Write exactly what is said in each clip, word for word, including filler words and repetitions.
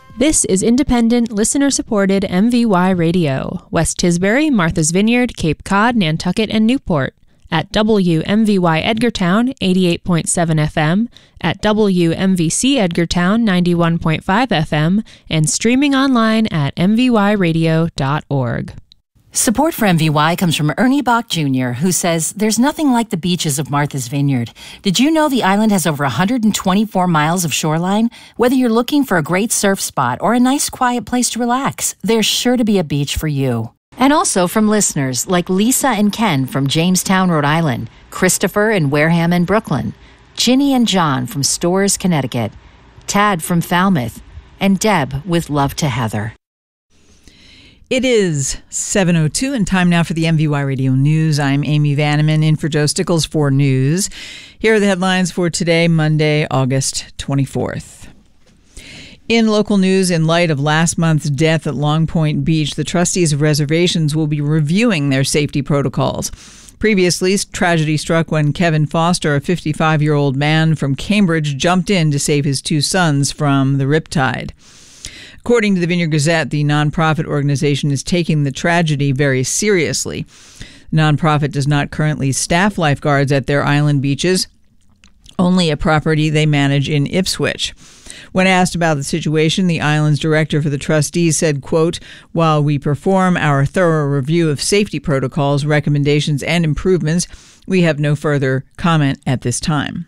This is independent, listener-supported M V Y Radio. West Tisbury, Martha's Vineyard, Cape Cod, Nantucket, and Newport. At W M V Y Edgartown, eighty-eight point seven F M, at W M V C Edgartown, ninety-one point five F M, and streaming online at m v y radio dot org. Support for M V Y comes from Ernie Bach Junior, who says, "There's nothing like the beaches of Martha's Vineyard. Did you know the island has over one hundred twenty-four miles of shoreline? Whether you're looking for a great surf spot or a nice quiet place to relax, there's sure to be a beach for you." And also from listeners like Lisa and Ken from Jamestown, Rhode Island, Christopher in Wareham and Brooklyn, Ginny and John from Storrs, Connecticut, Tad from Falmouth, and Deb with Love to Heather. It is seven oh two and time now for the M V Y Radio News. I'm Amy Vanneman in for Joe Stickles for news. Here are the headlines for today, Monday, August twenty-fourth. In local news, in light of last month's death at Long Point Beach, the trustees of reservations will be reviewing their safety protocols. Previously, tragedy struck when Kevin Foster, a fifty-five-year-old man from Cambridge, jumped in to save his two sons from the riptide. According to the Vineyard Gazette, the nonprofit organization is taking the tragedy very seriously. The nonprofit does not currently staff lifeguards at their island beaches, only a property they manage in Ipswich. When asked about the situation, the island's director for the trustees said, quote, "While we perform our thorough review of safety protocols, recommendations, and improvements, we have no further comment at this time."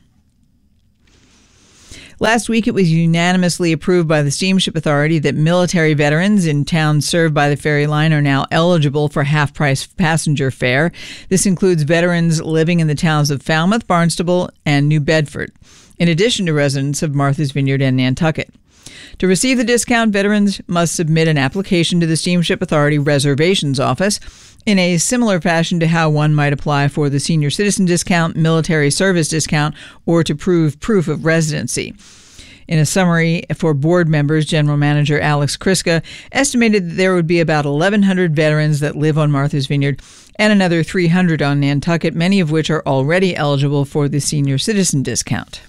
Last week, it was unanimously approved by the Steamship Authority that military veterans in towns served by the ferry line are now eligible for half-price passenger fare. This includes veterans living in the towns of Falmouth, Barnstable, and New Bedford, in addition to residents of Martha's Vineyard and Nantucket. To receive the discount, veterans must submit an application to the Steamship Authority Reservations Office in a similar fashion to how one might apply for the senior citizen discount, military service discount, or to prove proof of residency. In a summary for board members, General Manager Alex Kriska estimated that there would be about eleven hundred veterans that live on Martha's Vineyard and another three hundred on Nantucket, many of which are already eligible for the senior citizen discount.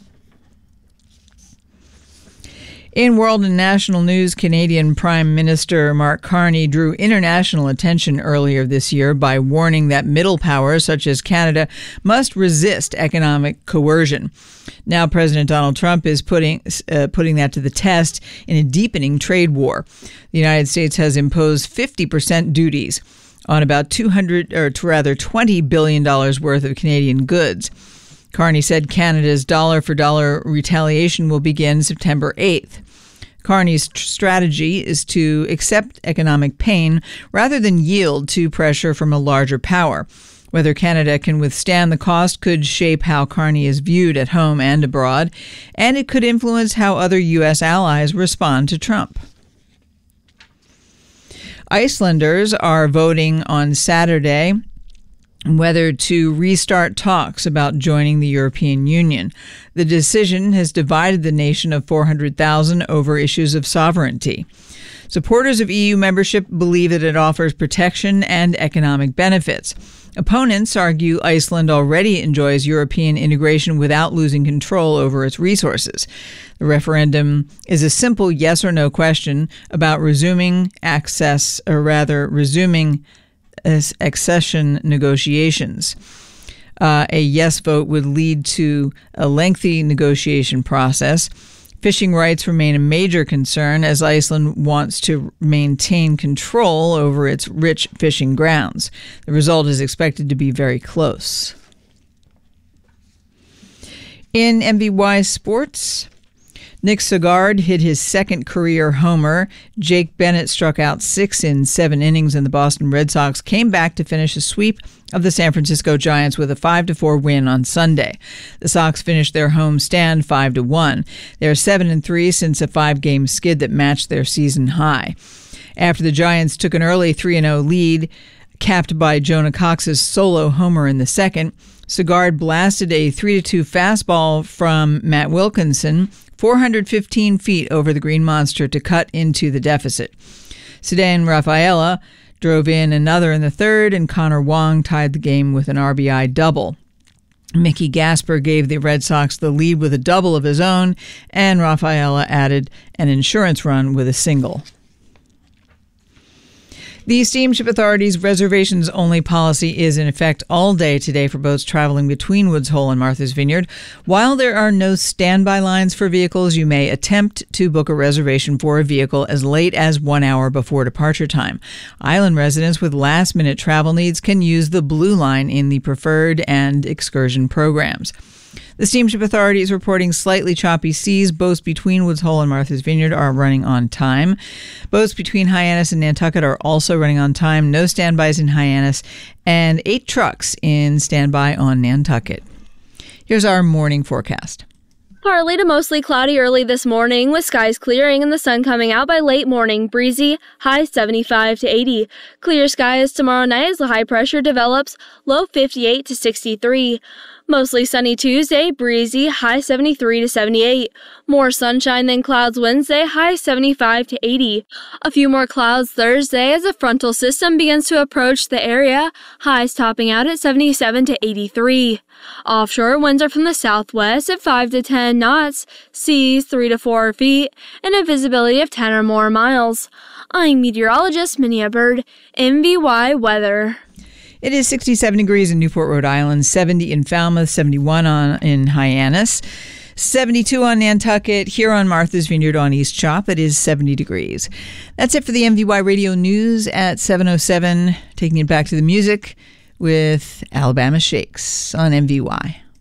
In world and national news, Canadian Prime Minister Mark Carney drew international attention earlier this year by warning that middle powers such as Canada must resist economic coercion. Now President Donald Trump is putting uh, putting that to the test in a deepening trade war. The United States has imposed fifty percent duties on about two hundred or rather twenty billion dollars worth of Canadian goods. Carney said Canada's dollar-for-dollar retaliation will begin September eighth. Carney's tr- strategy is to accept economic pain rather than yield to pressure from a larger power. Whether Canada can withstand the cost could shape how Carney is viewed at home and abroad, and it could influence how other U S allies respond to Trump. Icelanders are voting on Saturday whether to restart talks about joining the European Union. The decision has divided the nation of four hundred thousand over issues of sovereignty. Supporters of E U membership believe that it offers protection and economic benefits. Opponents argue Iceland already enjoys European integration without losing control over its resources. The referendum is a simple yes or no question about resuming access, or rather resuming as accession negotiations. Uh, a yes vote would lead to a lengthy negotiation process. Fishing rights remain a major concern as Iceland wants to maintain control over its rich fishing grounds. The result is expected to be very close. In M V Y sports, Nick Sagard hit his second career homer. Jake Bennett struck out six in seven innings, and the Boston Red Sox came back to finish a sweep of the San Francisco Giants with a five to four win on Sunday. The Sox finished their home stand five to one. They're seven and three since a five-game skid that matched their season high. After the Giants took an early three and oh lead, capped by Jonah Cox's solo homer in the second, Sagard blasted a three to two fastball from Matt Wilkinson four hundred fifteen feet over the Green Monster to cut into the deficit. Ceddanne Rafaela drove in another in the third, and Connor Wong tied the game with an R B I double. Mickey Gasper gave the Red Sox the lead with a double of his own, and Rafaela added an insurance run with a single. The Steamship Authority's reservations-only policy is in effect all day today for boats traveling between Woods Hole and Martha's Vineyard. While there are no standby lines for vehicles, you may attempt to book a reservation for a vehicle as late as one hour before departure time. Island residents with last-minute travel needs can use the Blue Line in the Preferred and Excursion programs. The Steamship Authority is reporting slightly choppy seas. Boats between Woods Hole and Martha's Vineyard are running on time. Boats between Hyannis and Nantucket are also running on time. No standbys in Hyannis, and eight trucks in standby on Nantucket. Here's our morning forecast. Partly to mostly cloudy early this morning, with skies clearing and the sun coming out by late morning. Breezy, high seventy-five to eighty. Clear skies tomorrow night as the high pressure develops, low fifty-eight to sixty-three. Mostly sunny Tuesday, breezy, high seventy-three to seventy-eight. More sunshine than clouds Wednesday, high seventy-five to eighty. A few more clouds Thursday as a frontal system begins to approach the area, highs topping out at seventy-seven to eighty-three. Offshore winds are from the southwest at five to ten knots, seas three to four feet, and a visibility of ten or more miles. I'm meteorologist Minia Bird, M V Y Weather. It is sixty-seven degrees in Newport, Rhode Island, seventy in Falmouth, seventy-one on, in Hyannis, seventy-two on Nantucket. Here on Martha's Vineyard on East Chop, it is seventy degrees. That's it for the M V Y Radio News at seven oh seven. Taking it back to the music with Alabama Shakes on M V Y.